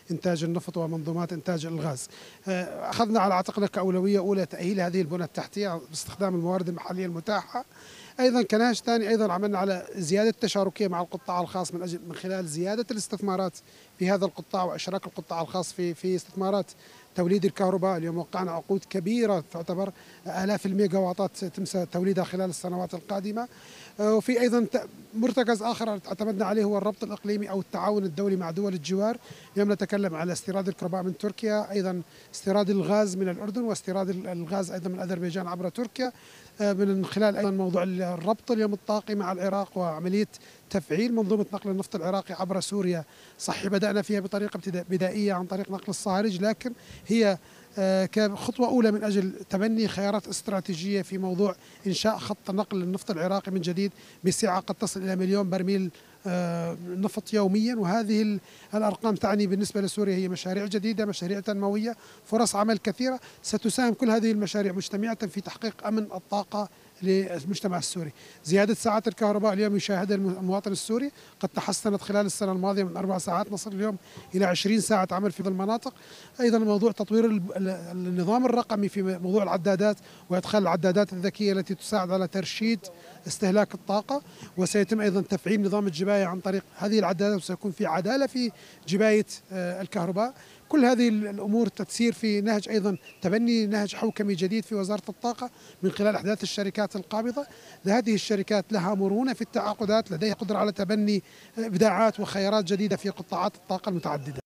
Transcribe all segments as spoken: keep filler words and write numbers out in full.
إنتاج النفط ومنظومات إنتاج الغاز. أخذنا على عاتقنا كأولوية أولى تأهيل هذه البنى التحتية باستخدام الموارد المحلية المتاحة. أيضا كنهج ثاني أيضا عملنا على زيادة التشاركية مع القطاع الخاص من أجل من خلال زيادة الاستثمارات في هذا القطاع وإشراك القطاع الخاص في في استثمارات توليد الكهرباء. اليوم وقعنا عقود كبيرة تعتبر آلاف الميجا واطات تم توليدها خلال السنوات القادمة. وفي أيضا مرتكز آخر اعتمدنا عليه هو الربط الإقليمي أو التعاون الدولي مع دول الجوار. اليوم نتكلم على استيراد الكهرباء من تركيا، أيضا استيراد الغاز من الأردن، واستيراد الغاز أيضا من أذربيجان عبر تركيا، من خلال أيضا موضوع الربط اليوم الطاقي مع العراق وعملية تفعيل منظومة نقل النفط العراقي عبر سوريا. صحيح بدأنا فيها بطريقة بدائية عن طريق نقل الصهاريج، لكن هي كخطوة أولى من أجل تبني خيارات استراتيجية في موضوع إنشاء خط نقل النفط العراقي من جديد بسعة قد تصل إلى مليون برميل نفط يوميا. وهذه الأرقام تعني بالنسبة لسوريا هي مشاريع جديدة، مشاريع تنموية، فرص عمل كثيرة ستساهم كل هذه المشاريع مجتمعة في تحقيق أمن الطاقة للمجتمع السوري. زيادة ساعات الكهرباء اليوم يشاهدها المواطن السوري قد تحسنت خلال السنة الماضية من أربع ساعات نصل اليوم إلى عشرين ساعة عمل في المناطق. أيضا موضوع تطوير النظام الرقمي في موضوع العدادات وإدخال العدادات الذكية التي تساعد على ترشيد استهلاك الطاقة، وسيتم أيضا تفعيل نظام الجباية عن طريق هذه العدادات، وسيكون في عدالة في جباية الكهرباء. كل هذه الأمور تسير في نهج أيضا تبني نهج حوكمي جديد في وزارة الطاقة من خلال إحداث الشركات القابضة. هذه الشركات لها مرونة في التعاقدات، لديها قدرة على تبني إبداعات وخيارات جديدة في قطاعات الطاقة المتعددة.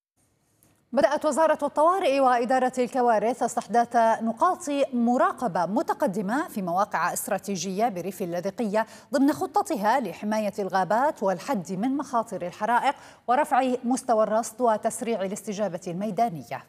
بدأت وزارة الطوارئ وإدارة الكوارث استحداث نقاط مراقبة متقدمة في مواقع استراتيجية بريف اللاذقية ضمن خطتها لحماية الغابات والحد من مخاطر الحرائق ورفع مستوى الرصد وتسريع الاستجابة الميدانية.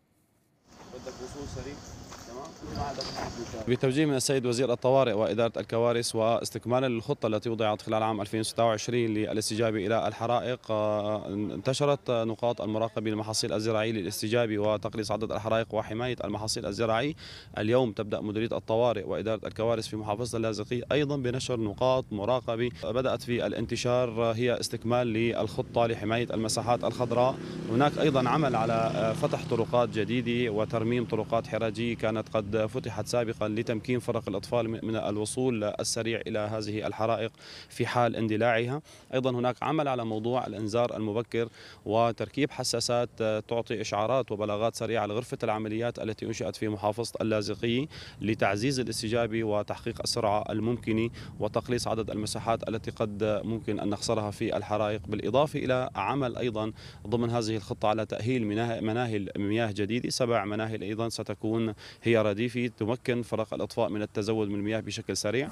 بتوجيه من السيد وزير الطوارئ وإدارة الكوارث واستكمالا للخطة التي وضعت خلال عام ألفين وستة وعشرين للاستجابة إلى الحرائق، انتشرت نقاط المراقبة للمحاصيل الزراعية للاستجابة وتقليص عدد الحرائق وحماية المحاصيل الزراعية. اليوم تبدأ مديرية الطوارئ وإدارة الكوارث في محافظة اللاذقية أيضا بنشر نقاط مراقبة بدأت في الانتشار، هي استكمال للخطة لحماية المساحات الخضراء. هناك أيضا عمل على فتح طرقات جديدة وترميم طرقات حراجية كانت قد فتحت سابقا لتمكين فرق الأطفال من الوصول السريع إلى هذه الحرائق في حال اندلاعها. أيضا هناك عمل على موضوع الإنذار المبكر وتركيب حساسات تعطي إشعارات وبلاغات سريعة لغرفة العمليات التي أنشئت في محافظة اللاذقية لتعزيز الاستجابة وتحقيق السرعة الممكنة وتقليص عدد المساحات التي قد ممكن أن نخسرها في الحرائق، بالإضافة إلى عمل أيضا ضمن هذه الخطة على تأهيل مناهل مياه جديدة. سبع مناهل أيضا ستكون هي رديفة تمكن فرق الإطفاء من التزود من المياه بشكل سريع.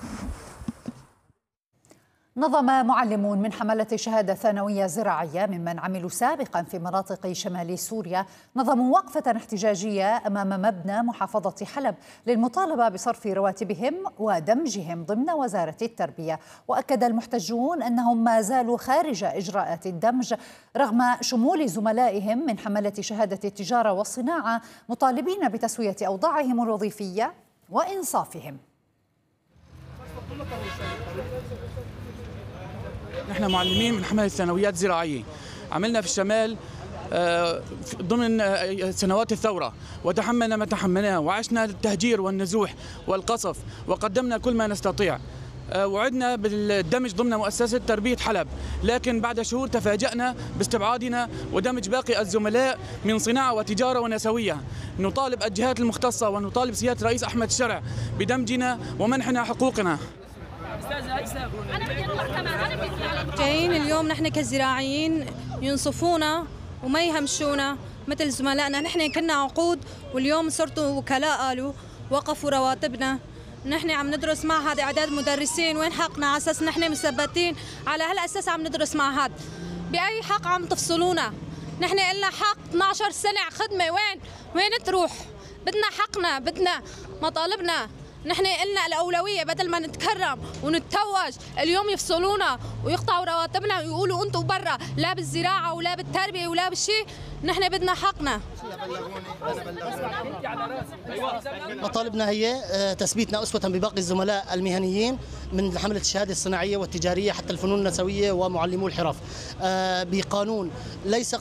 نظم معلمون من حملة شهادة ثانوية زراعية ممن عملوا سابقا في مناطق شمال سوريا نظموا وقفة احتجاجية أمام مبنى محافظة حلب للمطالبة بصرف رواتبهم ودمجهم ضمن وزارة التربية. وأكد المحتجون أنهم ما زالوا خارج إجراءات الدمج رغم شمول زملائهم من حملة شهادة التجارة والصناعة، مطالبين بتسوية أوضاعهم الوظيفية وإنصافهم. نحن معلمين من حملة ثانويات زراعية، عملنا في الشمال ضمن سنوات الثورة وتحملنا ما تحملناه وعشنا التهجير والنزوح والقصف وقدمنا كل ما نستطيع. وعدنا بالدمج ضمن مؤسسة تربية حلب، لكن بعد شهور تفاجأنا باستبعادنا ودمج باقي الزملاء من صناعة وتجارة ونسوية. نطالب الجهات المختصة ونطالب سيادة الرئيس أحمد الشرع بدمجنا ومنحنا حقوقنا. جايين اليوم نحن كزراعيين ينصفونا وما يهمشونا مثل زملائنا. نحن كنا عقود واليوم صرتوا وكلاء، قالوا وقفوا رواتبنا. نحن عم ندرس معهد اعداد مدرسين، وين حقنا على اساس نحن مثبتين على هالاساس عم ندرس معهد؟ باي حق عم تفصلونا؟ نحن لنا حق اثنعش سنة خدمة، وين وين تروح؟ بدنا حقنا، بدنا مطالبنا. نحن قلنا الأولوية بدل ما نتكرم ونتوج، اليوم يفصلونا ويقطعوا رواتبنا ويقولوا أنتوا برا، لا بالزراعة ولا بالتربية ولا بالشيء. نحن بدنا حقنا. مطالبنا هي تثبيتنا أسوة بباقي الزملاء المهنيين من حملة الشهادة الصناعية والتجارية حتى الفنون النسوية ومعلمو الحرف بقانون ليس